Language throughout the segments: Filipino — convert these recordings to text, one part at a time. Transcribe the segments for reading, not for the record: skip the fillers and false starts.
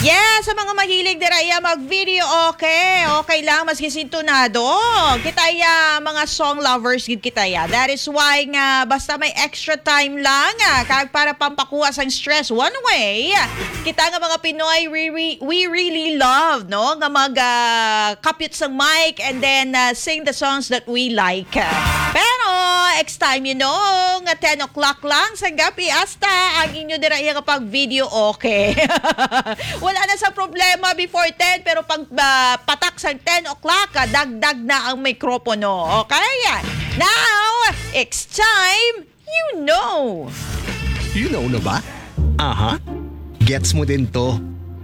Yes, sa mga mahilig diraya mag-video, okay lang maski sintonado. Kitaya mga song lovers gid kitaya. That is why nga basta may extra time lang kag para pampakuha sang stress one way. Kita nga mga Pinoy we really love no nga mag kapit sang mic and then sing the songs that we like. Pero next time nga 10 o'clock lang sa gabi hasta ang inyo diraya kapag video okay. Wala na sa problema before 10 pero pag patak sa 10 o'clock, dagdag na ang mikropono. Okay? Now, it's time, you know. You know na ba? Aha. Gets mo din to.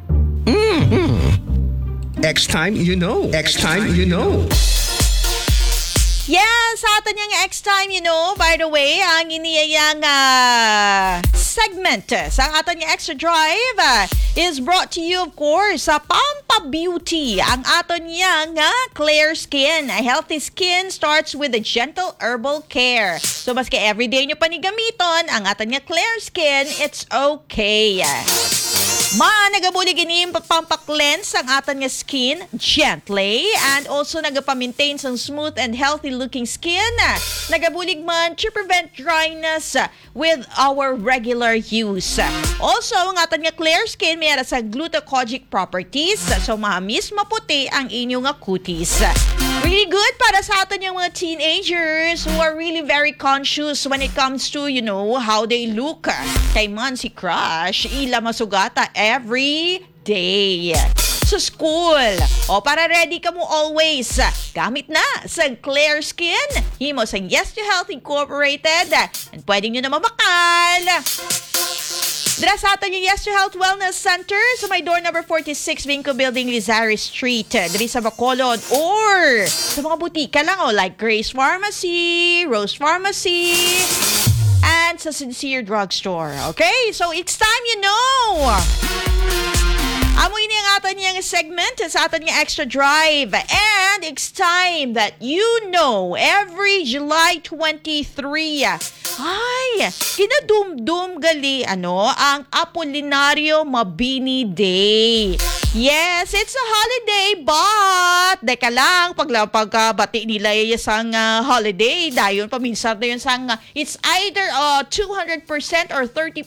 Next time, you know. Next time, you know. Yes, sa atin yung X time, you know, by the way, ang iniyayang segment sa atin yung Extra Drive is brought to you, of course, sa Pampa Beauty. Ang aton yung clear skin. A healthy skin starts with a gentle herbal care. So, maski everyday nyo panigamiton, ang aton yung clear skin, it's okay. Nagabulig inim pampaklens ang atan nga skin gently and also nagapamintain sang smooth and healthy looking skin. Nagabulig man to prevent dryness with our regular use. Also, ang atan nga clear skin may ara sa glucocorticoid properties so mahamis maputi ang inyong nga kutis. Really good para sa atin yung mga teenagers who are really very conscious when it comes to, you know, how they look. Kay man si Crush, ila masugata every day. Sa school, para ready ka mo always. Gamit na sa Clear Skin. Himo sa Yes to Health Incorporated. And pwede nyo na mabakal. Dira sa atin yung Yes to Health Wellness Center sa may door number 46 Vinco Building, Lizari Street. Diri sa Bacolod or sa mga butika lang like Grace Pharmacy, Rose Pharmacy, and sa Sincere Drugstore. Okay? So it's time you know. Amoy niya ang atin niyang segment sa atin nga Extra Drive. And it's time that you know every July 23 ay, kinadumdum gali ang Apolinario Mabini Day. Yes, it's a holiday but deka lang pagkabati nila isang holiday dayon paminsan na yun sang it's either 200% or 30%.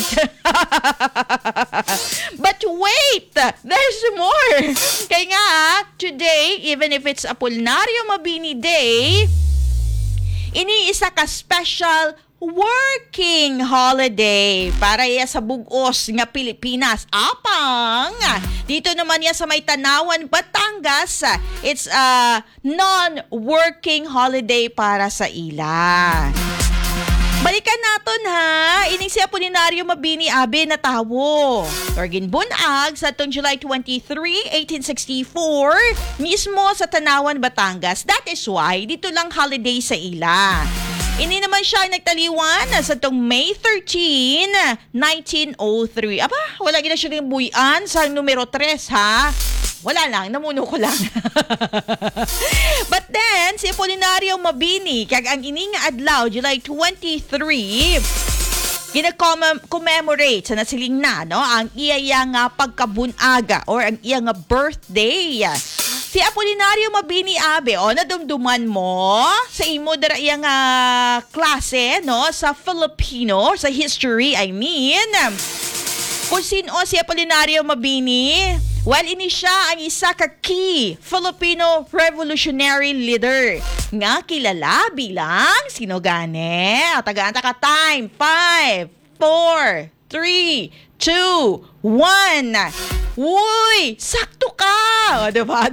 But wait, there's more. Kaya nga today, even if it's Apolinario Mabini Day, iniisa ka special working holiday para sa bugos nga Pilipinas. Apang dito naman sa may Tanawan, Batangas, it's a non-working holiday para sa ila. Balikan natin ining si Apolinario Mabini Abe na tawo. Torgin Bunag sa July 23, 1864 mismo sa Tanawan, Batangas. That is why dito lang holiday sa ila. Ini naman siya nagtaliwan sa May 13, 1903. Aba, wala gina siya ng buyan sa numero 3 ha. Wala lang, namuno ko lang. But then, si Apolinario Mabini, kag ang ining adlaw, July 23, gina-commemorate sa nasiling na, ang iya nga pagkabunaga or ang iya nga birthday. Si Apolinario Mabini Abe, nadumduman mo sa imo dara iya nga klase, sa Filipino, sa history, I mean. Kung sino si Apolinario Mabini? Well, ini siya ang isa ka key Filipino revolutionary leader nga kilala bilang sino gani? Tagaan-ta ka time. 5, 4, 3, 2, 1. Uy, sakto ka. Diba?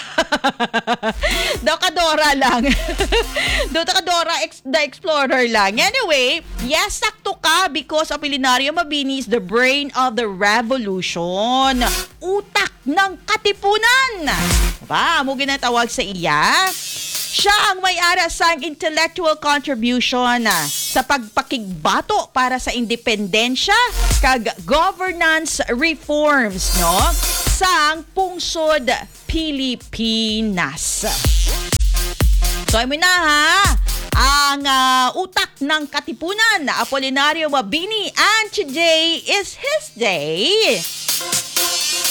Dokadora lang. Dokadora the Explorer lang. Anyway, yes, sakto ka because Apolinario Mabini is the brain of the revolution. Utak ng katipunan. Diba? Mo ginatawag sa iya. Siya ang may-ari sa intellectual contribution sa pagpakigbato para sa independensya kag governance reforms sa pungsod Pilipinas. So, ay mo na ang utak ng katipunan na Apolinario Mabini and today is his day.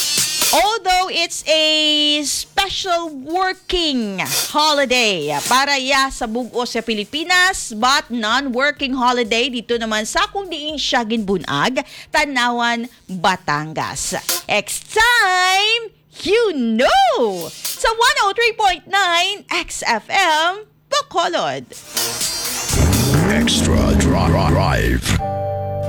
Although it's a special working holiday para ya sa bugo sa Pilipinas, but non-working holiday dito naman sa kung diin siya ginbunag, Tanawan, Batangas. Next time, you know! Sa 103.9 XFM, Bacolod. Extra Drive.